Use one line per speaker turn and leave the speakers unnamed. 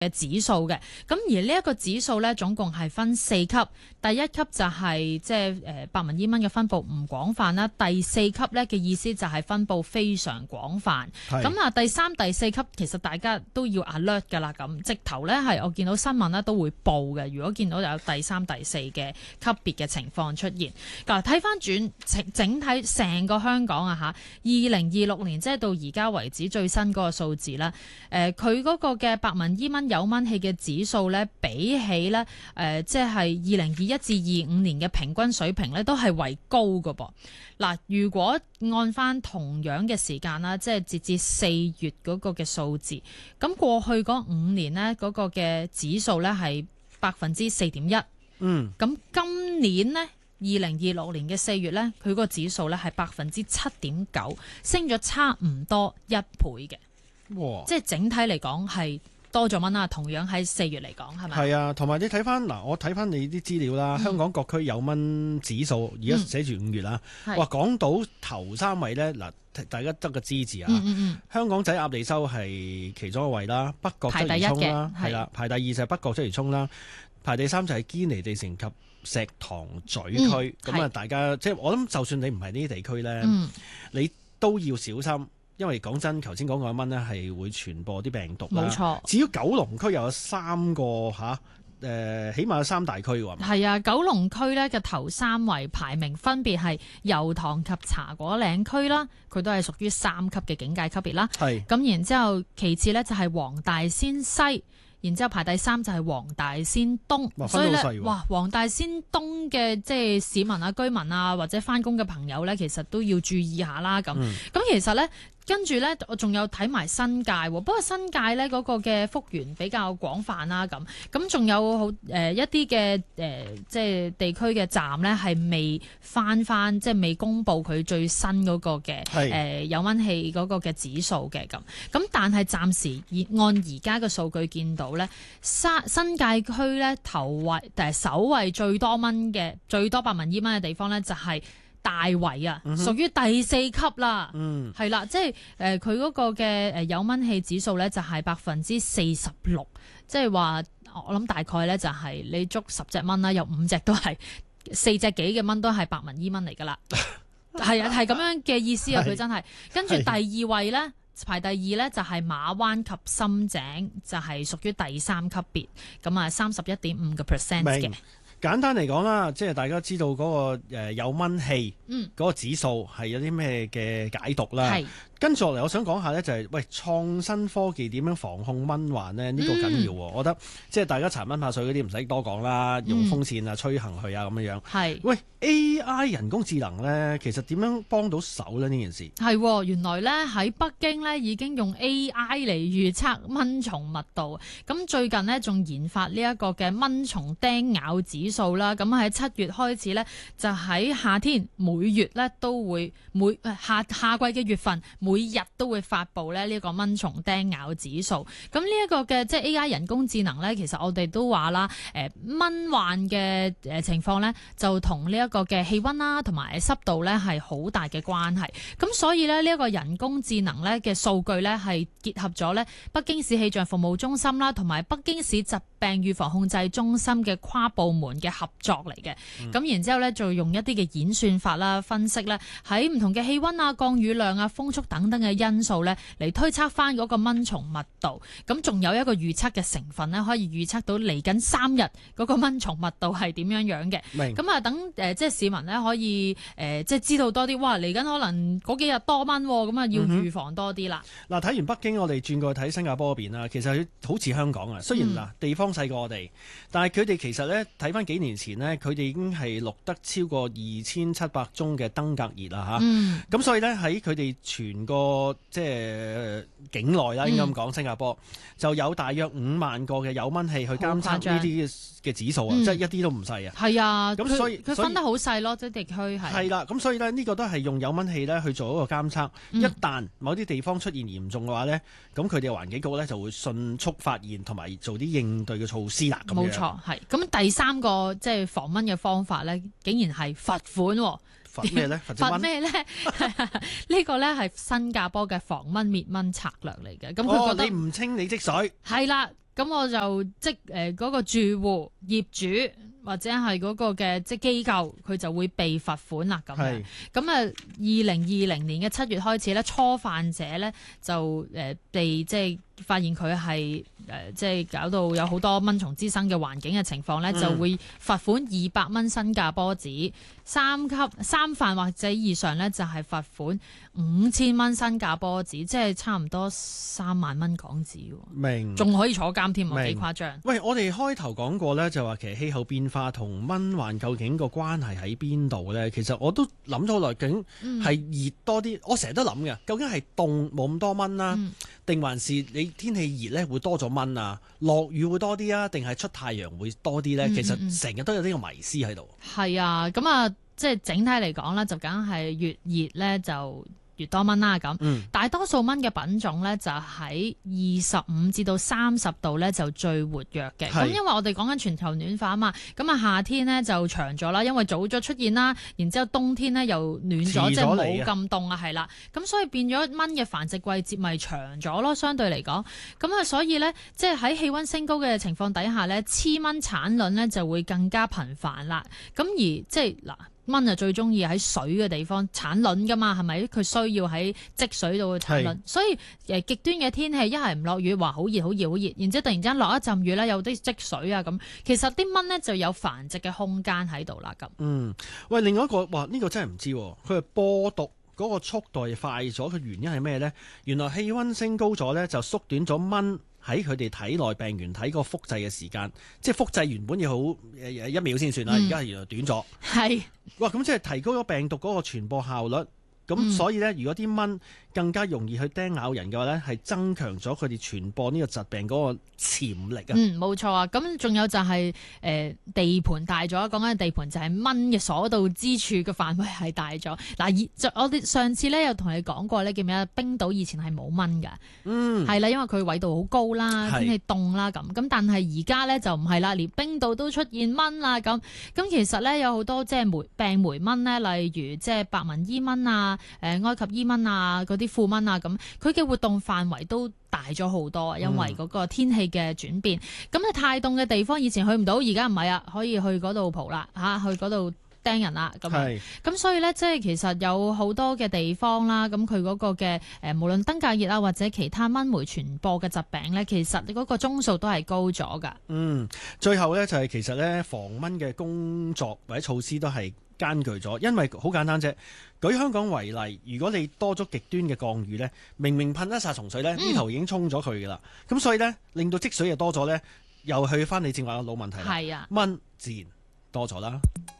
嘅指數嘅，咁而呢一個指數咧總共係分4級，第一級就係即係白紋伊蚊嘅分佈唔廣泛啦，第4級咧嘅意思就係分佈非常廣泛。咁啊，第3、第4級其實大家都要 alert 㗎啦，咁直頭咧係我見到新聞咧都會報嘅。如果見到有第3、第4嘅級別嘅情況出現，嗱睇翻轉整體成個香港啊嚇，2026年即係到而家為止最新嗰個數字啦，佢嗰個嘅白紋伊蚊有蚊氣嘅指數咧，比起咧即係2021至25年嘅平均水平咧，都係為高㗎噃。嗱，如果按翻同樣嘅時間啦，即係截至4月嗰個嘅數字，咁過去嗰5年呢，嗰個嘅指數咧係4.1%。咁今年呢，2026年嘅4月咧，佢個指數咧係7.9%，升咗差唔多1倍嘅。哇！即係整體嚟講係多咗蚊啦，同樣喺4月嚟講係咪？係
啊，同埋你睇翻嗱，我睇翻你啲資料啦，香港各區有蚊指數而家寫住5月啦，哇！港島頭3位咧嗱，大家得個知字啊。香港仔鴨脷洲係其中一位啦，北角鰂魚涌啦，係啦，排第2就係北角鰂魚涌啦，排第3就係堅尼地城及石塘咀區。咁啊，大家即係我諗，就算你唔係呢啲地區咧，你都要小心。因為講真，頭先講過蚊咧係會傳播啲病毒啦。冇錯。至於九龍區又有3個起碼有3大區喎。係啊，九龍區咧嘅頭3位排名分別係油塘及茶果嶺區啦，佢都係屬於3級嘅警戒級別啦。係。咁然之後，其次咧就係黃大仙西。然之後排第3就係黃大仙東，所以咧，哇，黃大仙東嘅即係市民啊、居民啊或者返工嘅朋友咧，其實都要注意下啦。咁其實咧，跟住咧，我仲有睇埋新界，不過新界咧嗰個嘅幅員比較廣泛啦。咁仲有好一啲嘅即係地區嘅站咧係未翻即係未公布佢最新嗰個嘅有蚊氣嗰個嘅指數嘅咁。但係暫時按而家嘅數據見到咧，新界區咧首位最多白紋伊蚊嘅地方咧就係大圍啊，屬於第4級啦。係啦，即係佢嗰個嘅有蚊氣指數咧就係46%，即係話我諗大概咧就係你捉10隻蚊啦，有5隻都係4隻幾嘅蚊都係白紋伊蚊嚟噶啦。係啊，係咁樣嘅意思啊，佢真係。跟住第2位咧。排第2咧就係馬灣及深井，就係屬於第3級別，咁啊31.5% 嘅。簡單嚟講啦，即係大家知道嗰個有蚊氣嗰個指數係有啲咩嘅解讀啦。跟住落嚟，我想講下呢，就係喂創新科技點樣防控蚊患呢？呢個緊要喎。我覺得即係大家搽蚊怕水嗰啲唔使多講啦，用風扇啊吹行去啊咁樣樣。喂 AI 人工智能呢，其實點樣幫到手呢？呢件事係
原來呢喺北京呢已經用 AI 嚟預測蚊蟲密度。咁最近呢仲研發呢一個嘅蚊蟲叮咬指數啦。咁喺7月開始呢，就喺夏天每月呢都會夏季嘅月份每日都會發布呢個蚊蟲叮咬指數。咁呢一個嘅即係 AI 人工智能呢，其實我哋都話啦，蚊患嘅情況呢，就同呢一個嘅氣溫啦同埋濕度呢係好大嘅關係。咁所以呢，呢一個人工智能呢嘅數據呢，係結合咗呢北京市氣象服務中心啦同埋北京市疾病預防控制中心嘅跨部門嘅合作嚟嘅。咁然之後呢，就用一啲嘅演算法啦分析呢喺唔同嘅氣溫啊、降雨量啊、風速等等嘅因素咧，嚟推測翻嗰個蚊蟲密度。咁仲有一個預測嘅成分咧，可以預測到嚟緊3日嗰個蚊蟲密度係點樣樣嘅。咁啊，等即係市民咧可以即係知道多啲。哇，嚟緊可能嗰幾日多蚊，咁啊要預防多啲啦。嗱，睇完北京，我哋轉過去睇新加坡嗰邊啦。其實佢好似香港啊，雖然嗱地方細過我哋，但係佢哋其實咧睇翻幾年前呢，佢哋已經係錄得超過2700宗嘅登革熱啦嚇。咁所以咧喺佢哋全個即係境內啦，應該咁講，新加坡就有大約5萬個嘅有蚊器去監測呢啲嘅指數啊，即係一啲都唔細啊。係啊，咁所以佢分得好細咯，即係地區係啦。咁所以呢個都係用有蚊器咧去做一個監測。一旦某啲地方出現嚴重嘅話呢，咁佢哋環境局呢就會迅速發現同埋做啲應對嘅措施啦。冇錯，係。咁第3個即係防蚊嘅方法呢，竟然係罰款。罰咩咧？罰咩咧？呢個咧係新加坡嘅防蚊滅蚊策略嚟嘅。咁佢覺得你唔清你積水係啦。咁咁我就嗰個住戶業主或者係嗰個嘅機構，佢就會被罰款啦咁樣。咁啊，2020年嘅7月開始咧，初犯者咧就被發現佢係搞到有好多蚊蟲滋生嘅環境嘅情況咧，就會罰款200蚊新加坡紙，3犯或者以上咧就係罰款5000蚊新加坡紙，即係差唔多3萬蚊港紙。
明，仲
可以坐監添，幾誇張。
喂，我哋開頭講過咧，就話其實氣候變化同蚊患究竟個關係喺邊度咧？其實我都諗咗好耐，究竟係熱多啲？我成日都諗嘅，究竟係凍冇咁多蚊啦，定還是你天氣熱咧會多咗蚊啊？落雨會多啲啊？定係出太陽會多啲咧？其實成日都有呢個迷思喺度。係
啊，咁啊，即係整體嚟講咧，就梗係越熱咧就越多蚊啦咁，大多數蚊嘅品種咧就喺25至到30度咧就最活躍嘅。咁因為我哋講緊全球暖化啊嘛，咁啊夏天咧就長咗啦，因為早咗出現啦，然之後冬天咧又暖咗，即係冇咁凍啊，係啦。咁所以變咗蚊嘅繁殖季節咪長咗咯，相對嚟講。咁啊，所以咧即係喺氣溫升高嘅情況底下咧，黐蚊產卵咧就會更加頻繁啦。咁而即係嗱。蚊啊最中意喺水嘅地方產卵噶嘛，係咪？佢需要喺積水度去產卵，所以極端嘅天氣一係唔落雨，話好熱好熱好熱，然之後突然之間落一陣雨咧，有啲積水啊咁，其實啲蚊咧就有繁殖嘅空間喺度啦咁。
喂，另外一個呢個真係唔知，佢係播毒嗰個速度快咗，佢原因係咩咧？原來氣溫升高咗咧，就縮短咗蚊喺佢哋體內病原體個複製嘅時間，即係複製原本要好1秒先算啦，而家係原來短咗。係，哇！咁即係提高咗病毒嗰個傳播效率。咁所以咧，如果啲蚊更加容易去叮咬人嘅話咧，係增強咗佢哋傳播呢個疾病嗰個潛力啊。冇錯啊。咁仲有就係地盤大咗，講緊地盤就係蚊嘅所到之處嘅範圍係大咗。嗱，我哋上次咧有同你講過咧，記唔記得冰島以前係冇蚊㗎？係啦，因為佢緯度好高啦，天氣凍啦咁。咁但係而家咧就唔係啦，連冰島都出現蚊啦咁。咁其實咧有好多即係病媒蚊咧，例如即係白紋伊蚊啊。埃及伊蚊啊，嗰啲庫蚊啊，咁佢嘅活動範圍都大咗好多，因為嗰個天氣嘅轉變。咁啊，太凍嘅地方以前去唔到，而家唔係啊，可以去嗰度蒲啦嚇，去嗰度釘人啦咁。咁所以咧，即係其實有好多嘅地方啦，咁佢嗰個嘅無論登革熱啊或者其他蚊媒傳播嘅疾病咧，其實嗰個宗數都係高咗噶。最後咧就係其實咧防蚊嘅工作或者措施都係艱巨咗，因為好簡單啫。舉香港為例，如果你多咗極端嘅降雨呢，明明噴一殺蟲水呢，呢頭已經沖咗佢㗎啦。咁所以呢，令到積水又多咗呢，又去翻你正話嘅老問題啦。係啊，蚊自然多咗啦。